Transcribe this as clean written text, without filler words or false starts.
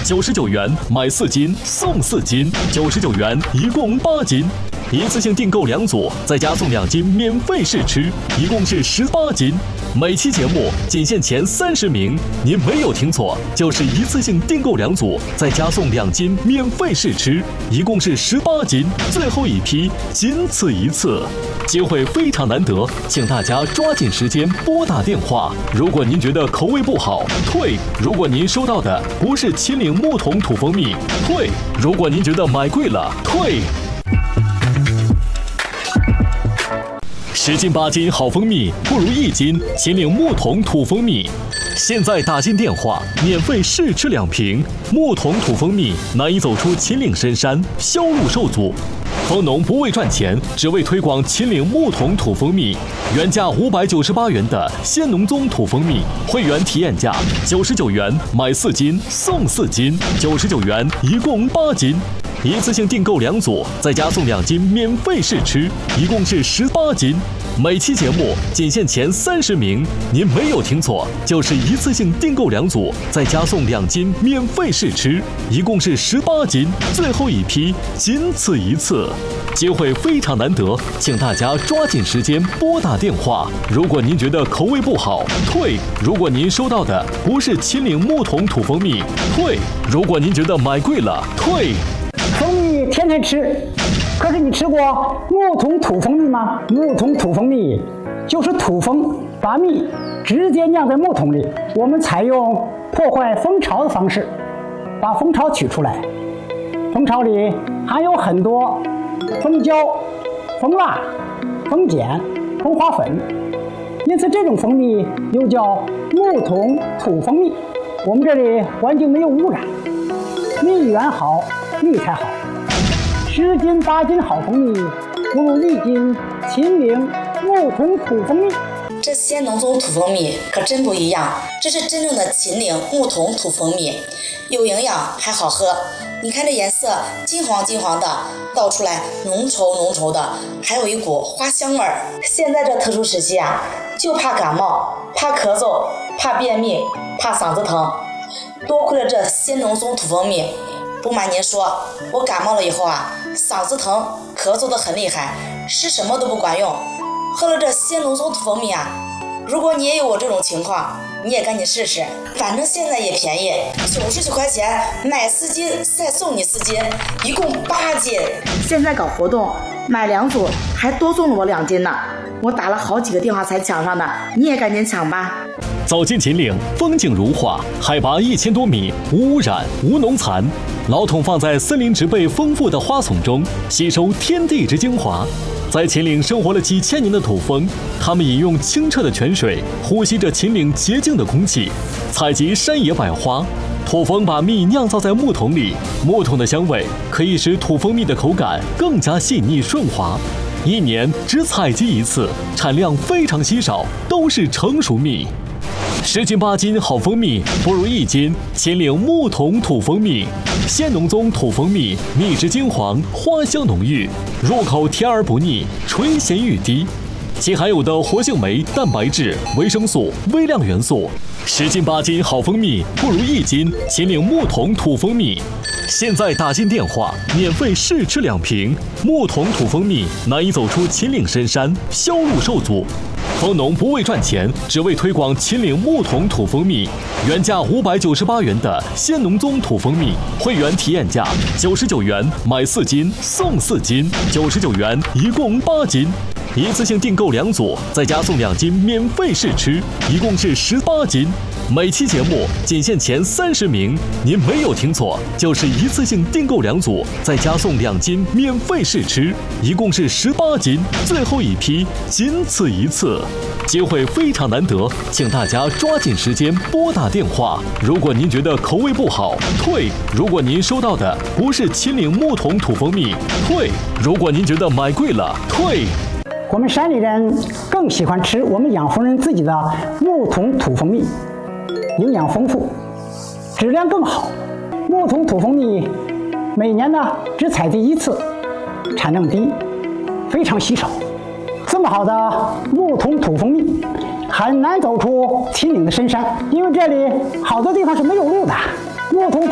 ，99元买4斤送4斤，99元一共8斤。一次性订购2组，再加送2斤免费试吃，一共是18斤。每期节目仅限前30名，您没有听错，就是一次性订购2组，再加送2斤免费试吃，一共是18斤，最后一批，仅此一次。机会非常难得，请大家抓紧时间拨打电话。如果您觉得口味不好，退；如果您收到的不是秦岭木桶土蜂蜜，退；如果您觉得买贵了，退。10斤8斤好蜂蜜不如1斤秦岭木桶土蜂蜜。现在打进电话，免费试吃2瓶木桶土蜂蜜，难以走出秦岭深山，销路受阻。蜂农不为赚钱，只为推广秦岭木桶土蜂蜜。原价598元的鲜农宗土蜂蜜，会员体验价99元买4斤送4斤，99元一共8斤。一次性订购2组，再加送2斤免费试吃，一共是18斤。每期节目仅限前30名，您没有听错，就是一次性订购2组，再加送2斤免费试吃，一共是18斤，最后一批，仅此一次。机会非常难得，请大家抓紧时间拨打电话。如果您觉得口味不好，退；如果您收到的不是秦岭木桶土蜂蜜，退；如果您觉得买贵了，退。 蜂蜜天天吃，可是你吃过木桶土蜂蜜吗？木桶土蜂蜜就是土蜂把蜜直接酿在木桶里，我们采用破坏蜂巢的方式把蜂巢取出来。蜂巢里含有很多蜂胶、蜂蜡、蜂碱、蜂花粉，因此这种蜂蜜又叫木桶土蜂蜜。我们这里环境没有污染，蜜源好，蜜才好。10斤8斤好蜂蜜不如1斤秦岭木桶土蜂蜜。 这鲜农宗土蜂蜜可真不一样，这是真正的秦岭木桶土蜂蜜，有营养还好喝。你看这颜色金黄金黄的，倒出来浓稠浓稠的，还有一股花香味儿。现在这特殊时期啊，就怕感冒，怕咳嗽，怕便秘，怕嗓子疼，多亏了这鲜农宗土蜂蜜。不瞒您说，我感冒了以后啊，嗓子疼，咳嗽得很厉害，吃什么都不管用。喝了这鲜农宗土蜂蜜啊，如果你也有我这种情况，你也赶紧试试，反正现在也便宜，99块钱买4斤再送你4斤，一共8斤。 现在搞活动，买2组还多送了我2斤呢，我打了好几个电话才抢上的，你也赶紧抢吧。 走进秦岭，风景如画，海拔1000多米，无污染，无农残。老桶放在森林植被丰富的花丛中，吸收天地之精华。在秦岭生活了几千年的土蜂，它们饮用清澈的泉水，呼吸着秦岭洁净的空气，采集山野百花。土蜂把蜜酿造在木桶里，木桶的香味可以使土蜂蜜的口感更加细腻顺滑。1年只采集1次，产量非常稀少，都是成熟蜜。10斤8斤好蜂蜜不如1斤秦岭木桶土蜂蜜。鲜农宗土蜂蜜，蜜质金黄，花香浓郁，入口甜而不腻，醇咸欲滴。其含有的活性酶、蛋白质、维生素、微量元素，10斤8斤好蜂蜜不如1斤秦岭木桶土蜂蜜。现在打进电话，免费试吃2瓶木桶土蜂蜜，难以走出秦岭深山，销路受阻。蜂农不为赚钱，只为推广秦岭木桶土蜂蜜。原价598元的鲜农宗土蜂蜜，会员体验价99元买4斤送4斤，99元一共8斤。一次性订购2组，再加送2斤免费试吃，一共是18斤。每期节目仅限前30名，您没有听错，就是一次性订购2组，再加送2斤免费试吃，一共是18斤，最后一批，仅此一次。机会非常难得，请大家抓紧时间拨打电话。如果您觉得口味不好，退；如果您收到的不是秦岭木桶土蜂蜜，退；如果您觉得买贵了，退。 我们山里人更喜欢吃我们养蜂人自己的木桶土蜂蜜，营养丰富，质量更好。木桶土蜂蜜每年呢只采集1次，产量低，非常稀少。这么好的木桶土蜂蜜很难走出秦岭的深山，因为这里好多地方是没有路的。木桶